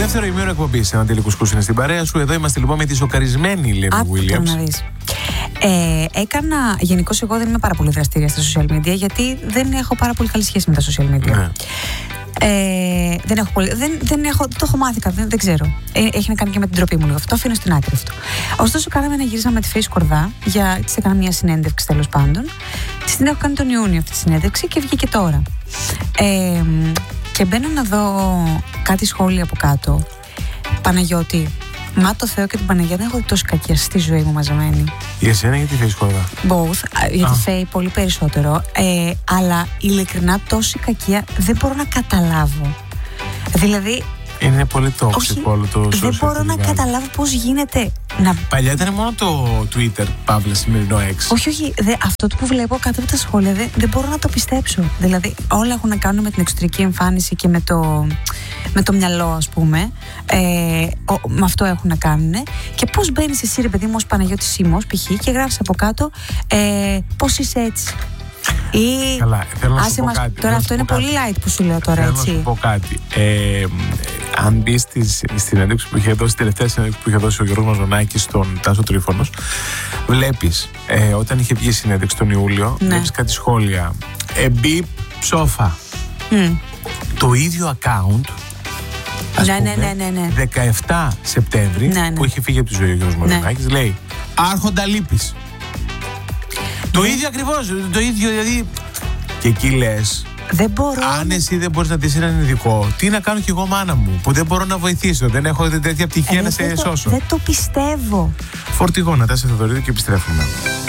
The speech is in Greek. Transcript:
Δεύτερο ημίωρο εκπομπής, ένα τελικό κουσκούς είναι στην παρέα σου. Εδώ είμαστε λοιπόν με τη σοκαρισμένη Λέμι Williams. Γενικώς εγώ δεν είμαι πάρα πολύ δραστήρια στα social media, γιατί δεν έχω πάρα πολύ καλή σχέση με τα social media. Ναι. Το έχω μάθει κάτι, δεν ξέρω. Έχει να κάνει και με την τροπή μου λίγο. Αυτό αφήνω στην άκρη αυτό. Ωστόσο, κάναμε ένα γύρισμα με τη Face Κορδά. Της έκανα μια συνέντευξη τέλος πάντων. Την έχω κάνει τον Ιούνιο αυτή τη συνέντευξη και βγήκε τώρα. Και μπαίνω να δω κάτι σχόλια από κάτω. Παναγιώτη, μα το Θεό και την Παναγία, δεν έχω δει τόση κακία στη ζωή μου μαζεμένη. Για εσένα ή για τη Face Κορδά? Both. Για τη Face πολύ περισσότερο. Αλλά ειλικρινά τόση κακία δεν μπορώ να καταλάβω. Δηλαδή. Είναι πολύ toxic όλο το social. Δεν μπορώ να καταλάβω πώς γίνεται να. Παλιά ήταν μόνο το Twitter, Παύλα, σημερινό X. Όχι. Αυτό που βλέπω κάτω από τα σχόλια δεν μπορώ να το πιστέψω. Δηλαδή, όλα έχουν να κάνουν με την εξωτερική εμφάνιση και με το μυαλό, ας πούμε. Με αυτό έχουν να κάνουν. Και πώς μπαίνεις εσύ, ρε παιδί μου, ως Παναγιώτης Σίμος, π.χ., και γράφεις από κάτω πώς είσαι έτσι. Ή. Καλά, θέλω να σου πω κάτι. Τώρα αυτό είναι πολύ light που σου λέω τώρα, έτσι. Θέλω να σου πω κάτι. Αν μπει στη συνέντευξη που είχε δώσει, τελευταία συνέντευξη που είχε δώσει ο Γιώργος Μαζονάκης στον Τάσο Τρίφωνος, βλέπεις όταν είχε βγει η συνέντευξη τον Ιούλιο, βλέπεις κάτι σχόλια. Μπει ψόφα. Το ίδιο account. Ναι. 17 Σεπτέμβρη, που είχε φύγει από τη ζωή ο Γιώργος Μαζονάκης, λέει Άρχοντα λείπεις. Το ίδιο ακριβώς, το ίδιο δηλαδή. Και εκεί λες, δεν μπορώ. Αν εσύ δεν μπορείς να δεις έναν ειδικό, τι να κάνω κι εγώ, μάνα μου, που δεν μπορώ να βοηθήσω, δεν έχω τέτοια πτυχία να σε σώσω. Δεν το πιστεύω. Φορτηγό, Νατάσα Θεοδωρίδου, και επιστρέφουμε.